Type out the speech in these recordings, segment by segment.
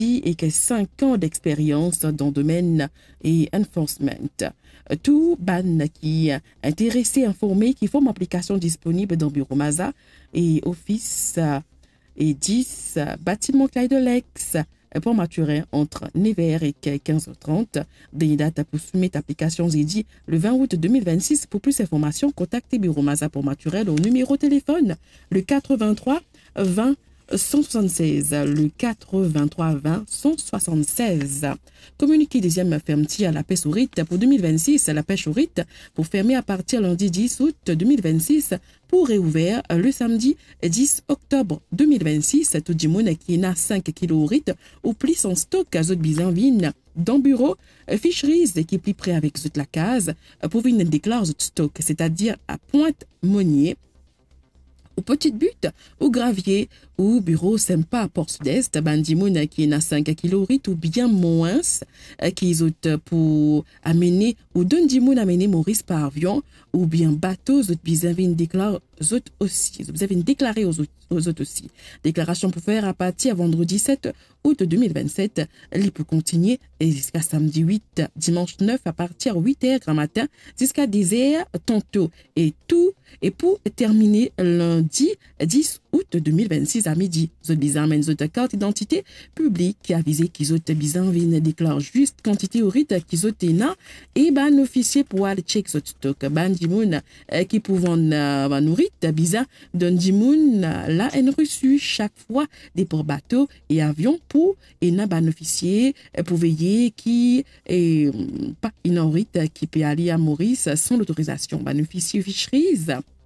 et que 5 ans d'expérience dans le domaine et enforcement. Tout ban qui intéressé, informé, qui forme application disponible dans Bureau Maza et Office et 10 bâtiment Clyde de l'Ex pour Maturin entre 9h et 15h30. Des dates pour soumettre application dit le 20 août 2026. Pour plus d'informations, contactez Bureau Maza pour Maturin au numéro téléphone le 83 20 176, le 83 20 176. Communiqué deuxième fermeture à la pêche au rite pour 2026, la pêche au rite pour fermer à partir lundi 10 août 2026 pour réouvert le samedi 10 octobre 2026. Tout le monde qui n'a 5 kg au rite ou plus en stock à zone bizanvine dans bureau, ficheries qui plie prêt avec zone la case pour venir déclarer zone stock, c'est-à-dire à Pointe-Monnier, au Petite Butte, au Gravier, ou bureau sympa à Port-Sud-Est, bandimoun qui n'a 5 kg ou bien moins, qui est pour amener ou donne dimoun amener Maurice par avion, ou bien bateau, zot bizavine déclare zot aussi. Vous avez déclaré aux autres aussi. Déclaration pour faire à partir vendredi 7 août 2027. Il peut continuer jusqu'à samedi 8, dimanche 9 à partir 8h grand matin jusqu'à 10h tantôt. Et tout, et pour terminer lundi 10 août 2026 à midi. Zot bizarre mène zot carte d'identité publique qui a visé qui zot bizarre vine déclare juste quantité au rite qui zot ena et ban officier pour aller check zot stock. Ban dimoun qui pouvant nourrir bizarre donne dimoun là en reçu chaque fois des pour bateau et avion pour et n'a ban officier pour veiller qui est pas inorite qui peut aller à Maurice sans l'autorisation. Ban officier ficheries.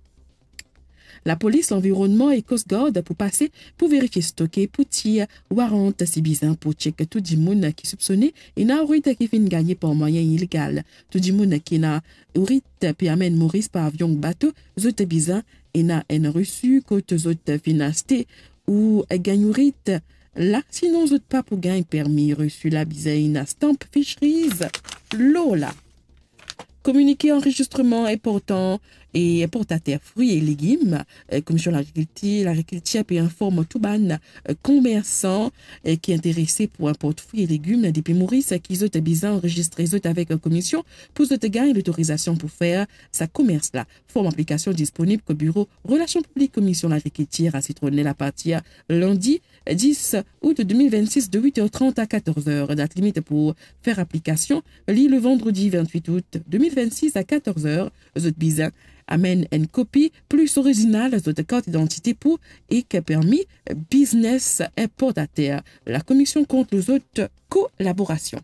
La police, l'environnement et Coast Guard pour passer pour vérifier stocker pour tirer warrant si bizarre pour checker tout le monde qui soupçonné et n'a rien qui finit gagner par moyen illégal. Tout le monde qui n'a rien puis amène Maurice par avion bateau, zot bizarre et n'a un reçu côté zot financé ou gagne rien là sinon zot pas pour gagner permis reçu la bizarre une stamp ficheries Lola. Communiqué enregistrement important et portateur fruits et légumes, commission de l'agriculture puis informe tout ban commerçant qui est intéressé pour un porte-fruits et légumes depuis Maurice qui ont besoin enregistré avec une commission pour gagner l'autorisation pour faire sa commerce là. Forme application disponible au bureau Relations publiques commission de l'agriculture à Citronnelle à partir lundi 10 août 2026 de 8h30 à 14h. Date limite pour faire application, lit le vendredi 28 août 2026 à 14h. Zot bizarre amène une copie plus originale de carte d'identité pour et qui permis business importateur. La commission compte les autres collaborations.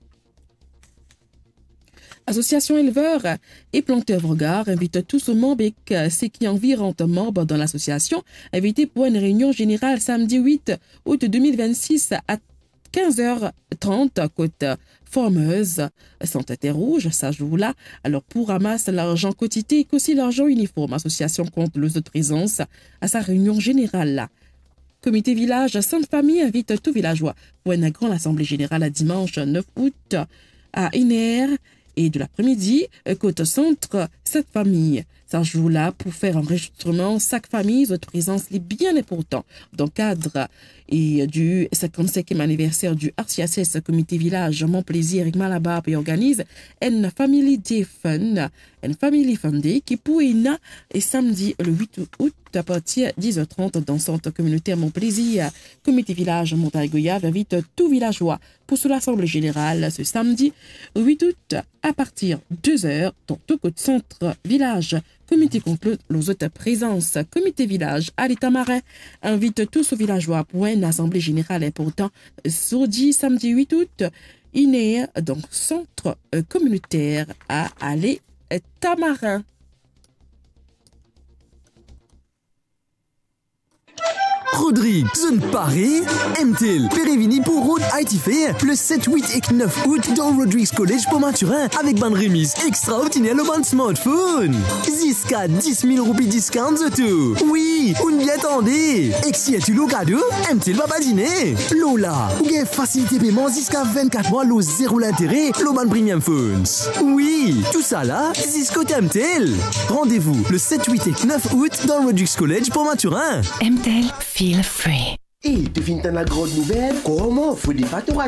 Association éleveurs et planteurs Regard invite tous aux membres et ceux qui environ membres dans l'association invités pour une réunion générale samedi 8 août 2026 à 15h30 côte Formeuse, Santé Rouge, ça joue là. Alors pour ramasser l'argent quotidien et aussi l'argent uniforme, association compte les autres présences à sa réunion générale là. Comité village Sainte Famille invite tout villageois pour une grande assemblée générale à dimanche 9 août à 1h et de l'après-midi, côte centre, cette famille. Ça joue là pour faire enregistrement, chaque famille, votre présence est bien important. Dans le cadre et du 55e anniversaire du RCSS Comité Village Mon Plaisir et Malabar et organise une Family Day Fun, une Family Fun Day qui pour une et samedi le 8 août à partir de 10h30 dans le centre communautaire Mon Plaisir. Comité Village Montagne-Goyave invite tout villageois pour son assemblée générale ce samedi 8 août à partir de 2h dans tout le centre village. Comité conclut les autres présences. Comité village à l'état marin invite tous aux villageois pour une assemblée générale importante samedi 8 août. Il est dans le centre communautaire à l'état marin. Rodrigue, zone Paris, MTL, Pérévini pour Road IT Fair, le 7, 8 et 9 août dans Rodrigues College pour Maturin avec ban remise extraordinaire le ban smartphone. Jusqu'à 10 000 roupies discount de tout. Oui, on y attendait. Et si tu le cadeau, MTL va pas dîner. Lola, ou bien facilité paiement jusqu'à 24 mois, le zéro l'intérêt, le ban premium phones. Oui, tout ça là, jusqu'au MTL. Rendez-vous le 7, 8 et 9 août dans Rodrigues College pour Maturin. MTL Feel Free. Et devine la grande nouvelle, comment faut des facturations